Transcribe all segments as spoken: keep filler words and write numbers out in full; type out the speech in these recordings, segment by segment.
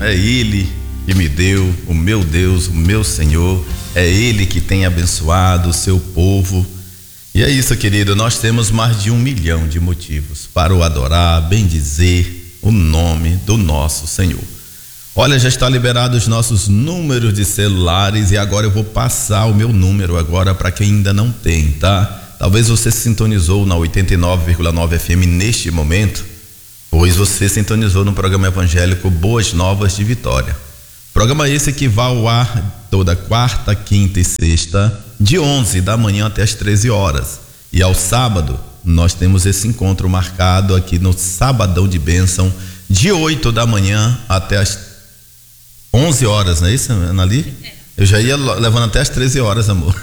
é Ele que me deu, o meu Deus, o meu Senhor, é Ele que tem abençoado o seu povo. E é isso, querido, nós temos mais de um milhão de motivos para o adorar, bendizer o nome do nosso Senhor. Olha, já está liberado os nossos números de celulares e agora eu vou passar o meu número agora para quem ainda não tem, tá? Talvez você se sintonizou na oitenta e nove vírgula nove F M neste momento, pois você sintonizou no programa evangélico Boas Novas de Vitória. Programa esse que vai ao ar toda quarta, quinta e sexta, de onze da manhã até as treze horas. E ao sábado, nós temos esse encontro marcado aqui no Sabadão de Bênção, de oito da manhã até as onze horas, não é isso, Anali? Eu já ia levando até as treze horas, amor.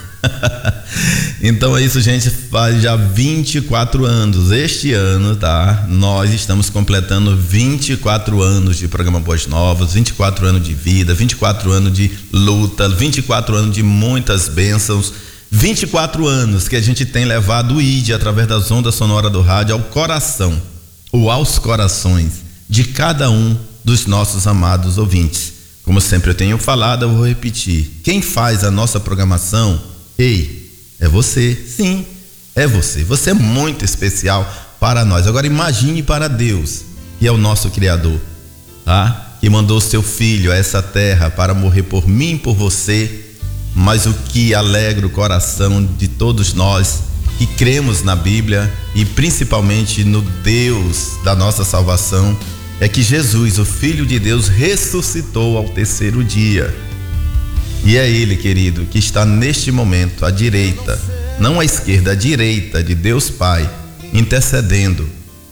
Então é isso, gente, faz já vinte e quatro anos, este ano, tá? Nós estamos completando vinte e quatro anos de programa Boas Novas, vinte e quatro anos de vida, vinte e quatro anos de luta, vinte e quatro anos de muitas bênçãos, vinte e quatro anos que a gente tem levado o I D através das ondas sonoras do rádio ao coração, ou aos corações de cada um dos nossos amados ouvintes. Como sempre eu tenho falado, eu vou repetir. Quem faz a nossa programação, ei, é você. Sim, é você. Você é muito especial para nós. Agora imagine para Deus, que é o nosso Criador, tá? Que mandou seu Filho a essa terra para morrer por mim e por você. Mas o que alegra o coração de todos nós que cremos na Bíblia e principalmente no Deus da nossa salvação, é que Jesus, o Filho de Deus, ressuscitou ao terceiro dia. E é Ele, querido, que está neste momento à direita, não à esquerda, à direita de Deus Pai, intercedendo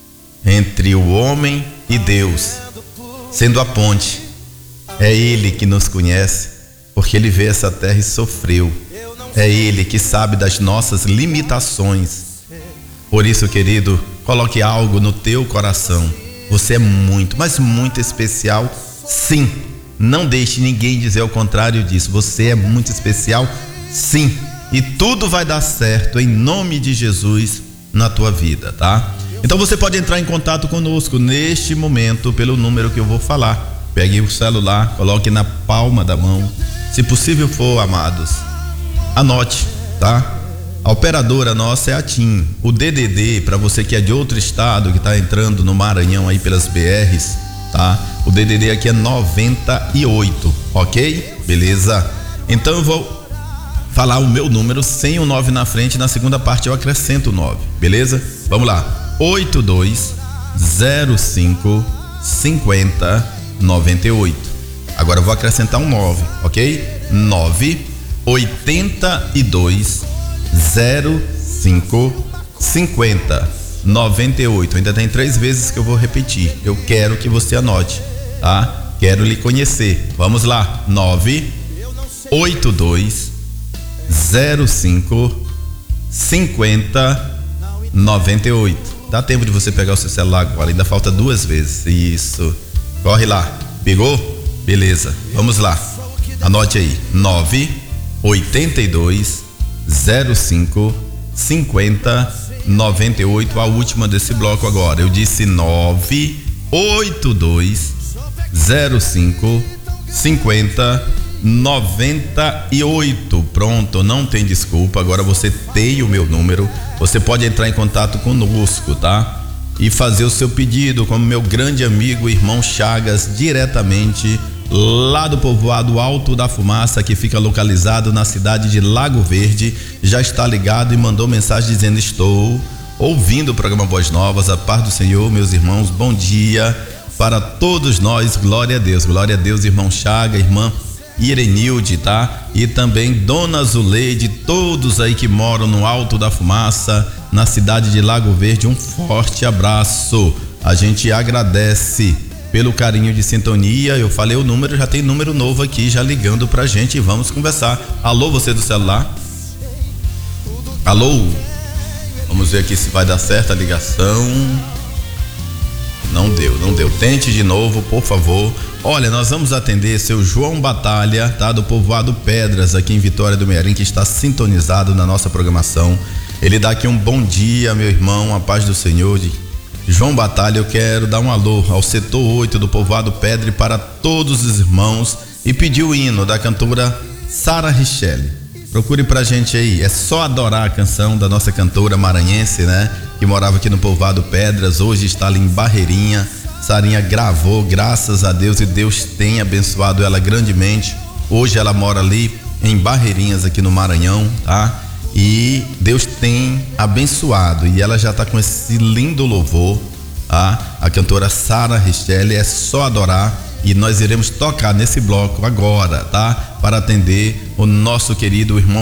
entre o homem e Deus, sendo a ponte. É Ele que nos conhece, porque Ele veio a essa terra e sofreu. É Ele que sabe das nossas limitações. Por isso, querido, coloque algo no teu coração. Você é muito, mas muito especial, sim. Não deixe ninguém dizer o contrário disso. Você é muito especial, sim. E tudo vai dar certo em nome de Jesus na tua vida, tá? Então você pode entrar em contato conosco neste momento pelo número que eu vou falar. Pegue o celular, coloque na palma da mão. Se possível for, amados, anote, tá? A operadora nossa é a TIM. O D D D, para você que é de outro estado, que está entrando no Maranhão aí pelas B Rs, tá? O D D D aqui é noventa e oito, ok? Beleza? Então eu vou falar o meu número sem o nove na frente, na segunda parte eu acrescento o nove, beleza? Vamos lá. oito dois zero cinco cinco zero nove oito. Agora eu vou acrescentar um nove, ok? nove oitenta e dois zero cinco cinquenta noventa e oito. Ainda tem três vezes que eu vou repetir. Eu quero que você anote, tá? Quero lhe conhecer. Vamos lá. nove oito dois zero cinco cinquenta noventa e oito. Dá tempo de você pegar o seu celular agora. Ainda falta duas vezes. Isso. Corre lá. Pegou? Beleza. Vamos lá. Anote aí. nove oitenta e dois zero cinco cinquenta noventa e oito, a última desse bloco agora. Eu disse nove oito dois zero cinco cinquenta noventa e oito. Pronto, não tem desculpa. Agora você tem o meu número. Você pode entrar em contato conosco, tá? E fazer o seu pedido, como meu grande amigo, irmão Chagas, diretamente lá do povoado Alto da Fumaça, que fica localizado na cidade de Lago Verde, já está ligado e mandou mensagem dizendo: estou ouvindo o programa Boas Novas, a paz do Senhor, meus irmãos, bom dia para todos nós, glória a Deus, glória a Deus, irmão Chaga, irmã Irenilde, tá? E também Dona Zuleide, todos aí que moram no Alto da Fumaça, na cidade de Lago Verde, um forte abraço. A gente agradece pelo carinho de sintonia. Eu falei o número, já tem número novo aqui já ligando pra gente e vamos conversar. Alô, você do celular? Alô? Vamos ver aqui se vai dar certo a ligação. Não deu, não deu. Tente de novo, por favor. Olha, nós vamos atender seu João Batalha, tá? Do povoado Pedras, aqui em Vitória do Mearim, que está sintonizado na nossa programação. Ele dá aqui um bom dia, meu irmão, a paz do Senhor. João Batalha, eu quero dar um alô ao setor oito do Povoado Pedre para todos os irmãos e pedir o hino da cantora Sara Richelle. Procure pra gente aí, é só adorar a canção da nossa cantora maranhense, né? Que morava aqui no Povoado Pedras, hoje está ali em Barreirinha. Sarinha gravou, graças a Deus, e Deus tem abençoado ela grandemente. Hoje ela mora ali em Barreirinhas, aqui no Maranhão, tá? E Deus tem abençoado e ela já está com esse lindo louvor, tá? A cantora Sara Richelle, é só adorar, e nós iremos tocar nesse bloco agora, tá? Para atender o nosso querido irmão